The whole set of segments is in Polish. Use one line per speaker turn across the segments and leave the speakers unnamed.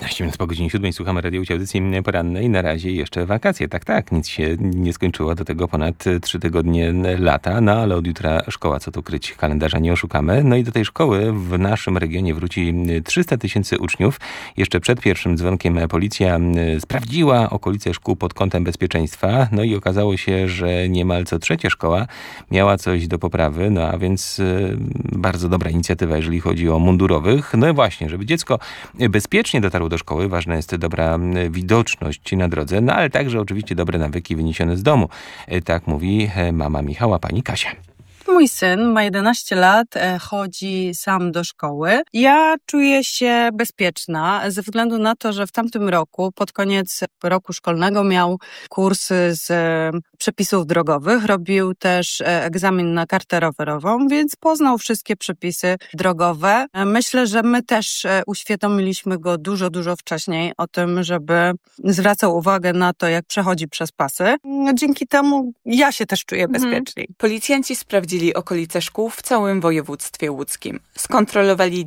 15 minut po godzinie 7 słuchamy radiowej audycji porannej. Na razie jeszcze wakacje. Tak, nic się nie skończyło. Do tego ponad 3 tygodnie lata. No ale od jutra szkoła, co tu kryć, kalendarza nie oszukamy. No i do tej szkoły w naszym regionie wróci 300 000 uczniów. Jeszcze przed pierwszym dzwonkiem policja sprawdziła okolice szkół pod kątem bezpieczeństwa. No i okazało się, że niemal co trzecia szkoła miała coś do poprawy. No a więc bardzo dobra inicjatywa, jeżeli chodzi o mundurowych. No i właśnie, żeby dziecko bezpiecznie dotarło do szkoły, ważna jest dobra widoczność na drodze, no ale także oczywiście dobre nawyki wyniesione z domu. Tak mówi mama Michała, pani Kasia.
Mój syn ma 11 lat, chodzi sam do szkoły. Ja czuję się bezpieczna ze względu na to, że w tamtym roku, pod koniec roku szkolnego miał kursy z przepisów drogowych. Robił też egzamin na kartę rowerową, więc poznał wszystkie przepisy drogowe. Myślę, że my też uświadomiliśmy go dużo wcześniej o tym, żeby zwracał uwagę na to, jak przechodzi przez pasy. Dzięki temu ja się też czuję bezpieczniej.
Policjanci sprawdzili okolice szkół w całym województwie łódzkim. Skontrolowali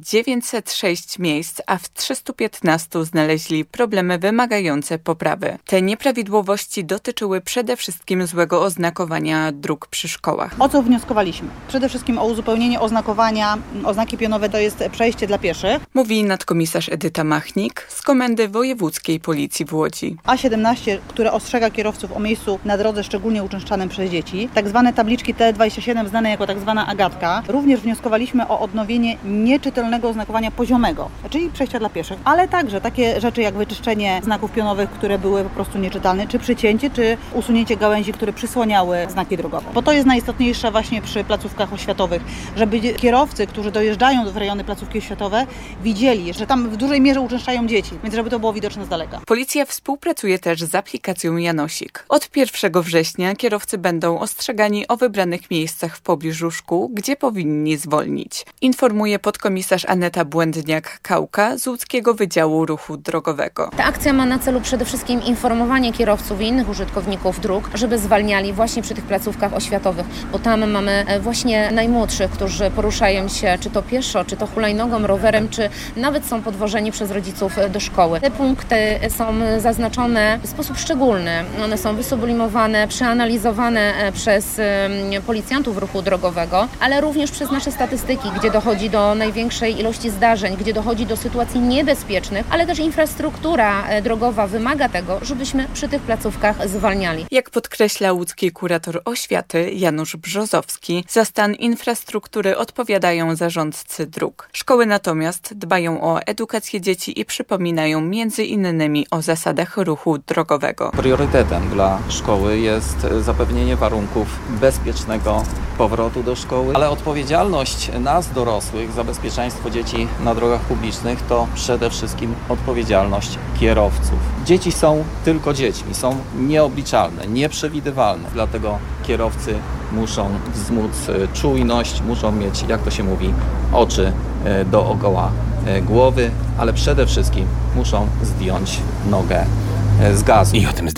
906 miejsc, a w 315 znaleźli problemy wymagające poprawy. Te nieprawidłowości dotyczyły przede wszystkim złego oznakowania dróg przy szkołach.
O co wnioskowaliśmy? Przede wszystkim o uzupełnienie oznakowania. Oznaki pionowe to jest przejście dla pieszych.
Mówi nadkomisarz Edyta Machnik z Komendy Wojewódzkiej Policji w Łodzi.
A17, które ostrzega kierowców o miejscu na drodze szczególnie uczęszczanym przez dzieci. Tak zwane tabliczki T27 znane jako tak zwana Agatka. Również wnioskowaliśmy o odnowienie nieczytelnego oznakowania poziomego, czyli przejścia dla pieszych, ale także takie rzeczy jak wyczyszczenie znaków pionowych, które były po prostu nieczytelne, czy przycięcie, czy usunięcie gałęzi, które przysłaniały znaki drogowe. Bo to jest najistotniejsze właśnie przy placówkach oświatowych, żeby kierowcy, którzy dojeżdżają w rejony placówki oświatowe, widzieli, że tam w dużej mierze uczęszczają dzieci, więc żeby to było widoczne z daleka.
Policja współpracuje też z aplikacją Janosik. Od 1 września kierowcy będą ostrzegani o wybranych miejscach w pobliżu szkół, gdzie powinni zwolnić. Informuje podkomisarz Aneta Błędniak-Kauka z Łódzkiego Wydziału Ruchu Drogowego.
Ta akcja ma na celu przede wszystkim informowanie kierowców i innych użytkowników dróg, żeby zwalniali właśnie przy tych placówkach oświatowych, bo tam mamy właśnie najmłodszych, którzy poruszają się czy to pieszo, czy to hulajnogą, rowerem, czy nawet są podwożeni przez rodziców do szkoły. Te punkty są zaznaczone w sposób szczególny. One są wysublimowane, przeanalizowane przez policjantów ruchu drogowego, ale również przez nasze statystyki, gdzie dochodzi do największej ilości zdarzeń, gdzie dochodzi do sytuacji niebezpiecznych, ale też infrastruktura drogowa wymaga tego, żebyśmy przy tych placówkach zwalniali.
Jak podkreśla łódzki kurator oświaty Janusz Brzozowski, za stan infrastruktury odpowiadają zarządcy dróg. Szkoły natomiast dbają o edukację dzieci i przypominają między innymi o zasadach ruchu drogowego.
Priorytetem dla szkoły jest zapewnienie warunków bezpiecznego powrotu do szkoły, ale odpowiedzialność nas dorosłych za bezpieczeństwo dzieci na drogach publicznych to przede wszystkim odpowiedzialność kierowców. Dzieci są tylko dziećmi, są nieobliczalne, nieprzewidywalne, dlatego kierowcy muszą wzmóc czujność, muszą mieć, jak to się mówi, oczy dookoła głowy, ale przede wszystkim muszą zdjąć nogę z gazu.
I o tym